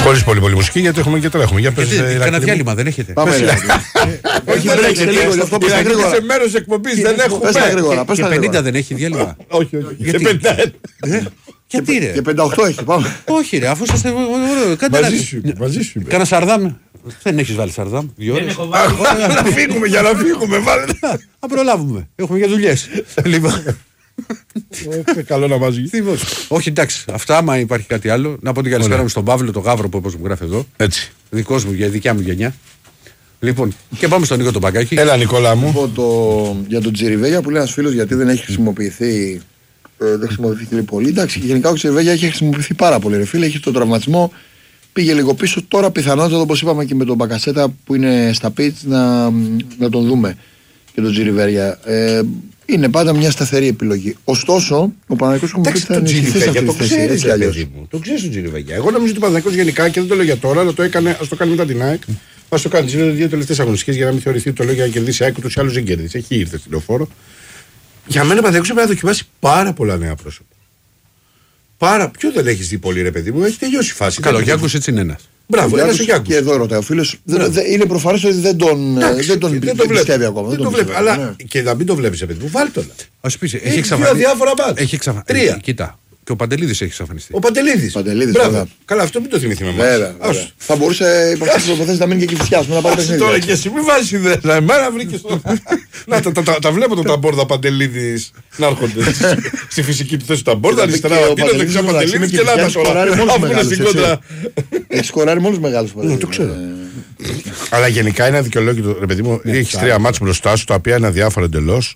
Χωρίς πολύ μουσική, γιατί έχουμε και τώρα. Κάνα διάλειμμα δεν έχετε? Πάμε. Όχι, δεν έχετε λίγο. Αυτό που είναι γρήγορα. Σε μέρος εκπομπής δεν έχουμε. Και 50 δεν έχει διάλειμμα? Όχι. Και 51. Γιατί ρε? Και 58 έχει, πάμε. Όχι ρε, αφού είσαστε. Μαζί σου. Κάνα Σαρδάμ. Δεν έχεις βάλει Σαρδάμ? 2 ώρες. Να φύγουμε, για να φύγουμε, βάλετε. Να προλάβουμε. Έχουμε για δουλειές. Καλό να μας βγει. Όχι, εντάξει. Αυτά, άμα υπάρχει κάτι άλλο. Να πω την καλησπέρα μου στον Παύλο, τον Γαύρο που όπως μου γράφει εδώ. Έτσι. Δικός μου, δικιά μου γενιά. Λοιπόν, και πάμε στον Νίκο τον Παγκάκη. Έλα, Νικόλα μου. Για τον Τζιριβέγια που λέει ένας φίλος γιατί δεν έχει χρησιμοποιηθεί. Δεν χρησιμοποιηθεί πολύ. Εντάξει, γενικά ο Τζιριβέγια έχει χρησιμοποιηθεί πάρα πολύ. Ρε φίλε, έχει τον τραυματισμό. Πήγε λίγο πίσω. Τώρα πιθανότατα, όπως είπαμε και με τον Μπακασέτα που είναι στα πιτς, να τον δούμε και τον Τζιριβέγια. Είναι πάντα μια σταθερή επιλογή. Ωστόσο, ο Παναθηναϊκός θα ενισχυθεί σε αυτή τη θέση. Το ξέρει τον Τζιριβέγια. Εγώ νομίζω ότι ο Παναθηναϊκός γενικά, και δεν το λέω για τώρα, αλλά ας το κάνει μετά την ΑΕΚ. Ας το κάνει τις 2 τελευταίες αγωνιστικές για να μην θεωρηθεί το λέω για να κερδίσει ΑΕΚ, ούτως ή άλλως δεν κερδίσει. Έχει ήρθε στην Λεωφόρο. Για μένα ο Παναθηναϊκός πρέπει να δοκιμάσει πάρα πολλά νέα πρόσωπα. Ποιο δεν έχει δει πολύ, ρε παιδί μου, έχει τελειώσει η φάση. Καλό, ο Γιάνκος έτσι είναι ένας. Μπράβο, ένας ο Γιάνκος. Και εδώ ρωτάει ο φίλος. Είναι προφανές ότι δεν τον πιστεύει ακόμα. Δεν το βλέπει. Αλλά και να μην το βλέπει, ρε παιδί μου, βάλει τον. Ας πεις, έχει εξαφανιστεί. Διάφορα μπάτ. Έχει εξαφανιστεί. 3. Κοίτα. Και ο Παντελίδης έχει εξαφανιστεί. Ο Παντελίδης. Μπράβο. Καλά, αυτό μην το θυμηθεί με εμάς. Θα μπορούσε υπό αυτές τις προποθέσεις να μείνει και εκεί φτιάσουμε να πάρει παιχνίδι. Τώρα και εσύ μην βάζεις ιδέες. Εμένα βρήκες το. Να τα βλέπω τον Ταμπόρδα Παντελίδης να έρχονται στη φυσική του θέση του Ταμπόρδα. Αριστερά ο Ματίνος, δεξιά Παντελίδης και Λάτα τώρα. Αφού είναι στην κόντρα. Έχει σκοράρει με όλους τους μεγάλους. Το ξέρω. Αλλά γενικά είναι αδικαιολόγητο, ρε παιδί μου, έχεις 3 μάτς μπροστά σου τα οποία είναι αδιάφορα εντελώς.